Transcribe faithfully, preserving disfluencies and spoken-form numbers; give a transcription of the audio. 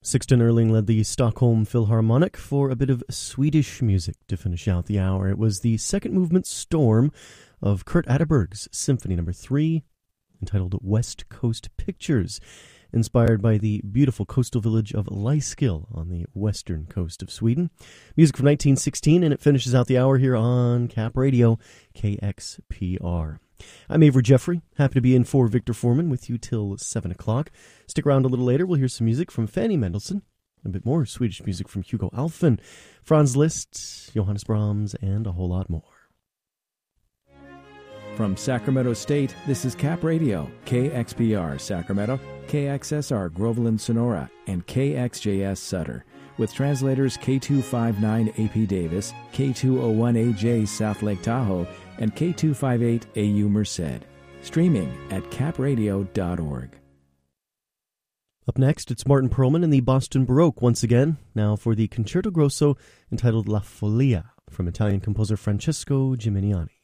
Sixten Ehrling led the Stockholm Philharmonic for a bit of Swedish music to finish out the hour. It was the second movement Storm of Kurt Atterberg's Symphony Number three, entitled West Coast Pictures, inspired by the beautiful coastal village of Lyskill on the western coast of Sweden. Music from nineteen sixteen, and it finishes out the hour here on Cap Radio, K X P R. I'm Avery Jeffrey, happy to be in for Victor Foreman with you till seven o'clock. Stick around a little later, we'll hear some music from Fanny Mendelssohn, a bit more Swedish music from Hugo Alfvén, Franz Liszt, Johannes Brahms, and a whole lot more. From Sacramento State, this is Cap Radio, K X P R Sacramento, K X S R Groveland Sonora, and K X J S Sutter, with translators K two fifty-nine A P Davis, K two oh one A J South Lake Tahoe, and K two fifty-eight A U Merced. Streaming at cap radio dot org. Up next, it's Martin Perlman and the Boston Baroque once again, now for the Concerto Grosso entitled La Follia from Italian composer Francesco Gimignani.